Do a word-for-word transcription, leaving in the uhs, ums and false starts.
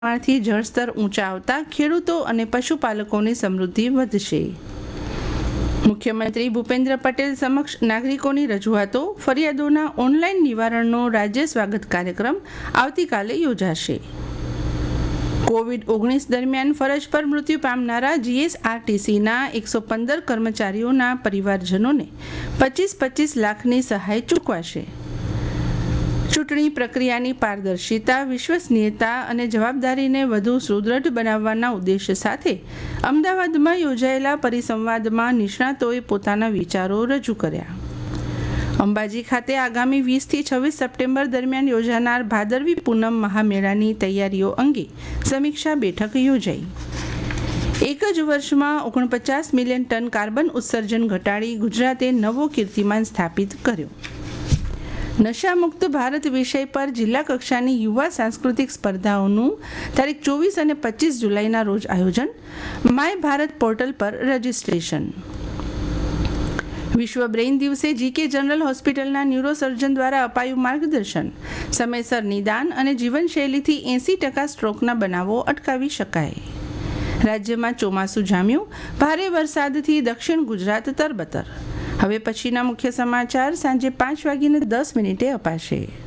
થી જળસ્તર ઊંચા આવતા ખેડૂતો અને પશુપાલકોની સમૃદ્ધિ વધશે. મુખ્યમંત્રી ભૂપેન્દ્ર પટેલ સમક્ષ નાગરિકોની રજૂઆતો ફરિયાદોના ઓનલાઈન નિવારણનો રાજ્ય સ્વાગત કાર્યક્રમ આવતીકાલે યોજાશે. કોવિડ ઓગણીસ દરમિયાન ફરજ પર મૃત્યુ પામનારા જીએસઆરટીસીના એકસો પંદર કર્મચારીઓના પરિવારજનોને પચીસ પચીસ લાખની સહાય ચૂકવાશે. ચૂંટણી પ્રક્રિયાની પારદર્શિતા, વિશ્વસનીયતા અને જવાબદારીને વધુ સુદૃઢ બનાવવાના ઉદ્દેશ્ય સાથે અમદાવાદમાં યોજાયેલા પરિસંવાદમાં નિષ્ણાતોએ પોતાના વિચારો રજૂ કર્યા. અંબાજી ખાતે આગામી વીસથી છવ્વીસ સપ્ટેમ્બર દરમિયાન યોજાનાર ભાદરવી પૂનમ મહામેળાની તૈયારીઓ અંગે સમીક્ષા બેઠક યોજાઈ. એક જ વર્ષમાં ઓગણપચાસ મિલિયન ટન કાર્બન ઉત્સર્જન ઘટાડી ગુજરાતે નવો કીર્તિમાન સ્થાપિત કર્યો. નશામુક્ત ભારત વિષય પર જિલ્લા કક્ષાની યુવા સાંસ્કૃતિક સ્પર્ધાઓનું તારીખ ચોવીસ અને પચીસ જુલાઈના રોજ આયોજન. માય ભારત પોર્ટલ પર રજીસ્ટ્રેશન. વિશ્વ બ્રેઇન દિવસે જીકે જનરલ હોસ્પિટલના ન્યુરોસર્જન દ્વારા અપાયું માર્ગદર્શન. સમયસર નિદાન અને જીવનશૈલીથી એંસી ટકા સ્ટ્રોકના બનાવો અટકાવી શકાય. રાજ્યમાં ચોમાસું જામ્યું, ભારે વરસાદથી દક્ષિણ ગુજરાત તરબતર. હવે પછીના મુખ્ય સમાચાર સાંજે પાંચ વાગીને દસ મિનિટે અપાશે.